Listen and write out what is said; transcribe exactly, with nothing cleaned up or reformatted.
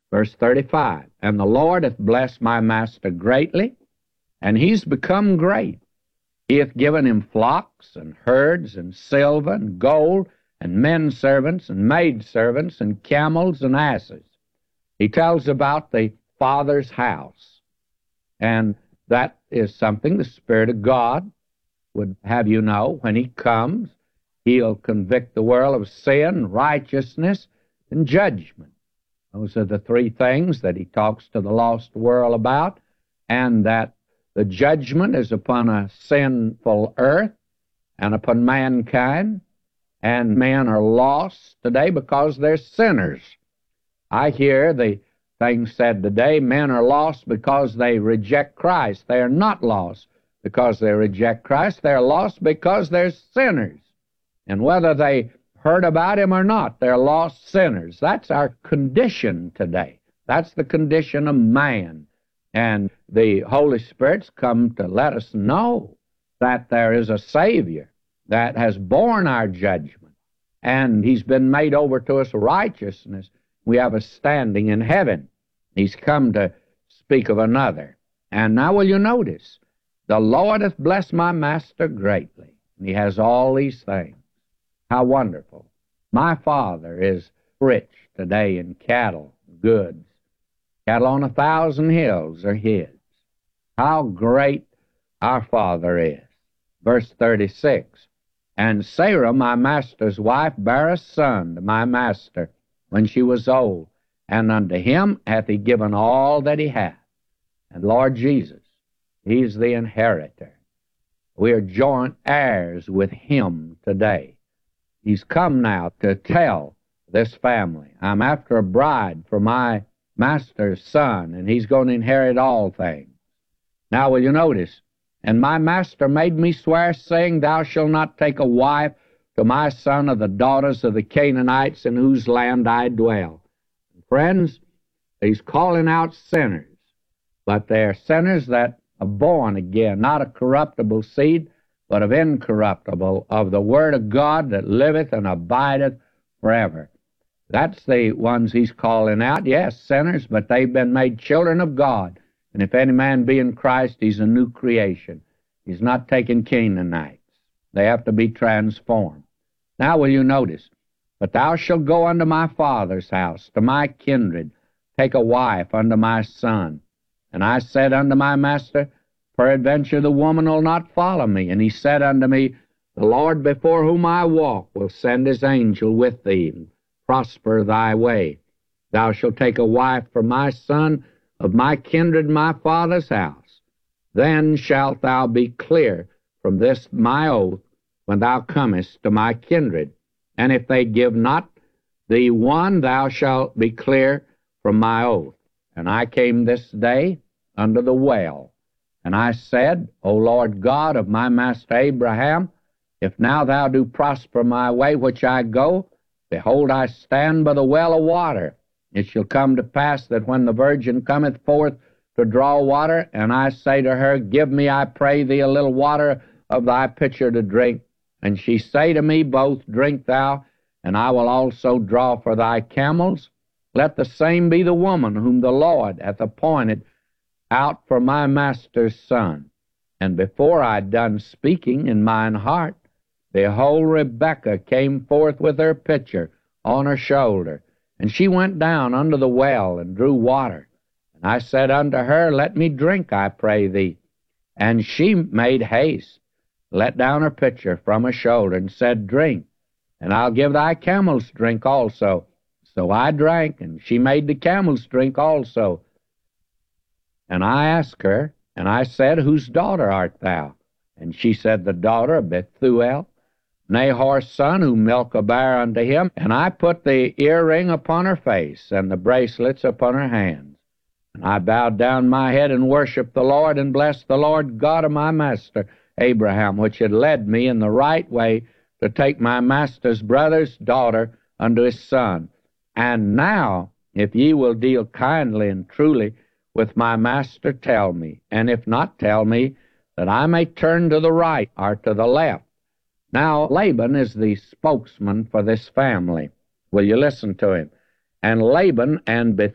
Verse thirty-five, and the Lord hath blessed my master greatly, and he's become great. He hath given him flocks and herds and silver and gold and men servants and maid servants and camels and asses. He tells about the Father's house, and that is something the Spirit of God would have you know. When he comes, he'll convict the world of sin, righteousness, and judgment. Those are the three things that he talks to the lost world about, and that the judgment is upon a sinful earth and upon mankind, and men are lost today because they're sinners. I hear the thing said today, men are lost because they reject Christ. They are not lost because they reject Christ. They're lost because they're sinners. And whether they heard about him or not, they're lost sinners. That's our condition today. That's the condition of man. And the Holy Spirit's come to let us know that there is a Savior that has borne our judgment, and he's been made over to us righteousness. We have a standing in heaven. He's come to speak of another. And now will you notice, the Lord hath blessed my master greatly, and he has all these things. How wonderful. My Father is rich today in cattle, goods. Cattle on a thousand hills are his. How great our Father is. Verse thirty-six, and Sarah, my master's wife, bare a son to my master when she was old, and unto him hath he given all that he hath. And Lord Jesus, he's the inheritor. We are joint heirs with him today. He's come now to tell this family, I'm after a bride for my master's son, and he's going to inherit all things. Now will you notice, and my master made me swear, saying, thou shalt not take a wife to my son of the daughters of the Canaanites in whose land I dwell. Friends, he's calling out sinners, but they're sinners that are born again, not of corruptible seed, but of incorruptible, of the Word of God that liveth and abideth forever. That's the ones he's calling out. Yes, sinners, but they've been made children of God. And if any man be in Christ, he's a new creation. He's not taking Canaanites. They have to be transformed. Now will you notice, but thou shalt go unto my father's house, to my kindred, take a wife unto my son. And I said unto my master, peradventure the woman will not follow me. And he said unto me, the Lord before whom I walk will send his angel with thee, and prosper thy way. Thou shalt take a wife for my son of my kindred, my father's house. Then shalt thou be clear from this my oath when thou comest to my kindred. And if they give not thee one, thou shalt be clear from my oath. And I came this day unto the well, and I said, O Lord God of my master Abraham, if now thou do prosper my way which I go, behold, I stand by the well of water. It shall come to pass that when the virgin cometh forth to draw water, and I say to her, give me, I pray thee, a little water of thy pitcher to drink, and she say to me, both drink thou, and I will also draw for thy camels, let the same be the woman whom the Lord hath appointed out for my master's son. And before I had done speaking in mine heart, behold, Rebekah came forth with her pitcher on her shoulder, and she went down under the well and drew water. And I said unto her, let me drink, I pray thee. And she made haste, let down her pitcher from her shoulder, and said, drink, and I'll give thy camels drink also. So I drank, and she made the camels drink also. And I asked her, and I said, whose daughter art thou? And she said, the daughter of Bethuel, Nahor's son, whom Milcah bare unto him. And I put the earring upon her face, and the bracelets upon her hands. And I bowed down my head and worshipped the Lord, and blessed the Lord God of my master Abraham, which had led me in the right way to take my master's brother's daughter unto his son. And now, if ye will deal kindly and truly with my master, tell me, and if not, tell me, that I may turn to the right or to the left. Now, Laban is the spokesman for this family. Will you listen to him? And Laban and Bethuel